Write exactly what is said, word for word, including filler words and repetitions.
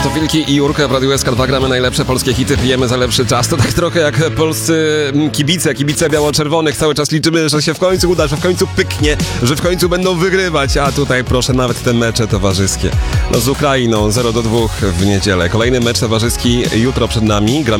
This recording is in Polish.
To Wilki i Jurka w Radiu S K dwa, gramy najlepsze polskie hity, pijemy za lepszy czas. To tak trochę jak polscy kibice, kibice biało-czerwonych. Cały czas liczymy, że się w końcu uda, że w końcu pyknie, że w końcu będą wygrywać. A tutaj proszę, nawet te mecze towarzyskie. No z Ukrainą zero do dwóch w niedzielę. Kolejny mecz towarzyski jutro przed nami. Gramy